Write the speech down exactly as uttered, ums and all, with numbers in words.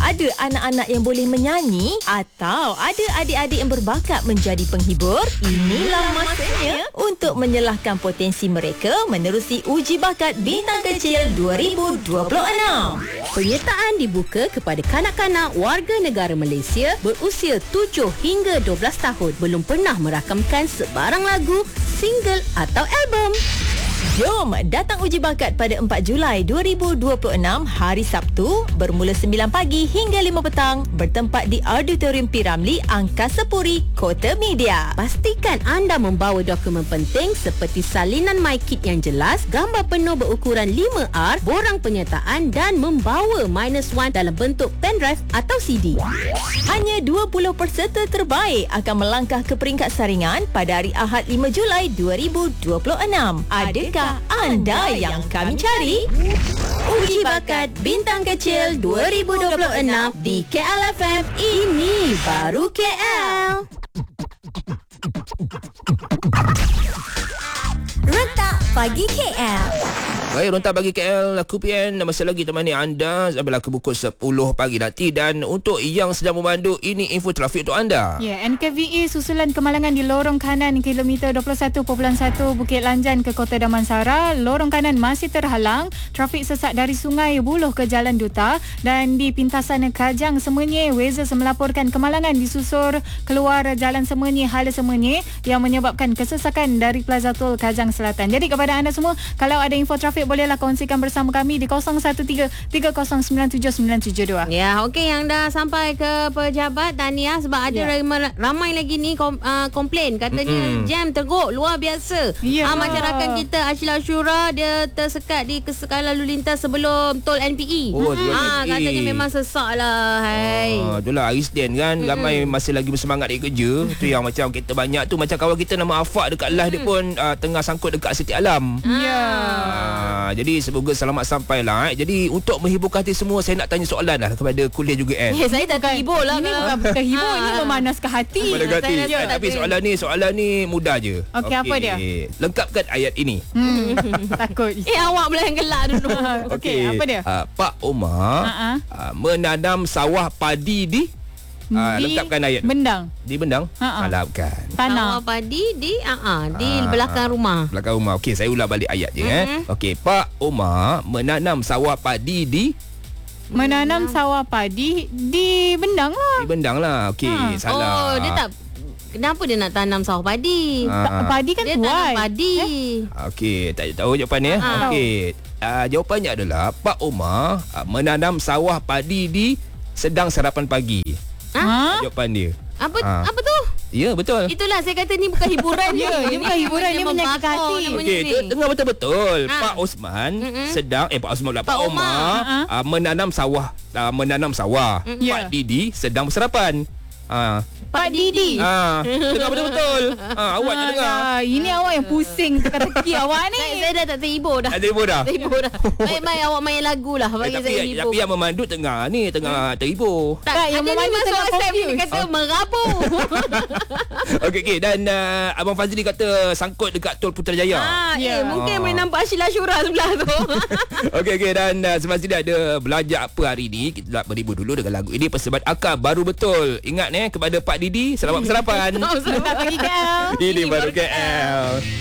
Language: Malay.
Ada anak-anak yang boleh menyanyi atau ada adik-adik yang berbakat menjadi penghibur? Inilah masanya untuk menyelahkan potensi mereka menerusi uji bakat Bintang Kecil dua ribu dua puluh enam. Penyertaan dibuka kepada kanak-kanak warga negara Malaysia berusia tujuh hingga dua belas tahun belum pernah merakamkan sebarang lagu, single atau album. Jom datang uji bakat pada empat Julai dua ribu dua puluh enam hari Sabtu bermula sembilan pagi hingga lima petang bertempat di Auditorium P. Ramlee, Angkasa Puri, Kota Media. Pastikan anda membawa dokumen penting seperti salinan My Kit yang jelas, gambar penuh berukuran lima R, borang penyertaan dan membawa minus one dalam bentuk pendrive atau C D. Hanya dua puluh peserta terbaik akan melangkah ke peringkat saringan pada hari Ahad lima Julai dua ribu dua puluh enam. Adakah anda yang kami cari? Uji bakat Bintang Kecil dua ribu dua puluh enam di K L F M. Ini baru K L. Rentak Pagi K L. Baik, Rentak Pagi K L, aku P N masih lagi temani anda sampai ke pukul sepuluh pagi nanti. Dan untuk yang sedang memandu, ini info trafik untuk anda. Ya, N K V E susulan kemalangan di lorong kanan kilometer dua puluh satu perpuluhan satu Bukit Lanjan ke Kota Damansara. Lorong kanan masih terhalang. Trafik sesak dari Sungai Buloh ke Jalan Duta. Dan di pintasan Kajang Semenyi, Wezes melaporkan kemalangan di susur keluar Jalan Semenyi, Hala Semenyi yang menyebabkan kesesakan dari Plaza Tol Kajang Selatan. Jadi kepada anda semua, kalau ada info trafik bolehlah kongsikan bersama kami di kosong satu tiga tiga kosong sembilan tujuh sembilan tujuh dua. Ya, okey, yang dah sampai ke pejabat Tania sebab ada Ya. ramai, ramai lagi ni kom, uh, komplain katanya Mm-mm. jam teruk luar biasa. Ya. Ah, macam rakan kita Ashila Shura, dia tersekat di kesekaan lalu lintas sebelum tol N P E. Oh, tol Ah, N P E. katanya memang sesak lah. Hai. Ah, itulah Arisden kan. Mm-mm. Ramai masih lagi bersemangat di kerja. Tu yang macam kita banyak tu, macam kawan kita nama Afak dekat live dia pun uh, tengah sangkut dekat Siti Alam. Ya. Ah, jadi semoga selamat sampai lah. Eh. Jadi untuk menghibur hati semua, saya nak tanya soalan lah kepada kuliah juga kan. Ya, saya tak terhibur lah. Ini kalau- bukan terhibur, ini Ah. memanaskan hati. Pada saya hati. rasa Eh, tak tapi ada. soalan ni soalan ni mudah je. Okey, apa dia? Lengkapkan ayat ini. Hmm, takut. Eh, awak pula yang gelak dulu. Okey, apa dia? Uh, Pak Omar Ha-ha. uh, menanam sawah padi di uh, Di lengkapkan ayat. Bendang. Di Bendang? Ha-ha. Alah, bukan. Sawah Tanah. padi di uh, uh, di Ah, belakang rumah. Belakang rumah. Okey, saya ulang balik ayat je. Mm-hmm. eh. Okey, Pak Omar menanam sawah padi di Menanam sawah padi di Bendang lah. di Bendang lah. Okey, Ha. salah. Oh, dia tak. Kenapa dia nak tanam sawah padi? Ah. Ta- Padi kan Dia tuai. tanam padi. Okey, tak tahu jawapan ni. Eh? Ha. Okey. Uh, jawapannya adalah Pak Omar uh, menanam sawah padi di sedang sarapan pagi. Ha? Jawapan dia. Apa Ah. apa tu? Ya, betul. Itulah saya kata ni bukan hiburan. Ya, ni bukan hiburan, ni menyakitkan membakar hati. namanya Okey, ni. tu dengar betul-betul. Ha. Pak Osman Mm-mm. sedang eh Pak Osman pula Pak, Pak Omar. Omar Ha. uh, menanam sawah uh, menanam sawah. Ya. Pak Didi sedang bersarapan. Ah, Pak Didi. ah, dengar betul-betul. Ah, awak tak dengar. Alah, ini awak yang pusing teka-teki awak ni. Saya, saya dah tak terhibur dah. Ada ibu dah. Terhibur dah. Baik-baik awak main lagu lah Eh, bagi tapi, saya hibur. tapi yang memandu tengah ni tengah terhibur. tak, Tak, yang ada ni memandu masuk tengah WhatsApp ni, dia confused. kata merabu. Okey, okey, dan uh, Abang Fazli kata sangkut dekat Tol Putrajaya. ah, Ya. eh, mungkin Ah. boleh nampak Sheila Shura sebelah tu. Okey, okey, dan uh, semasa ada belajar apa hari ni, kita nak berhibur dulu dengan lagu ini Persebat Akal Baru Betul. Ingat eh kepada Pak Didi, selamat bersarapan. Oh, selamat Pagi K L. Ini baru K L.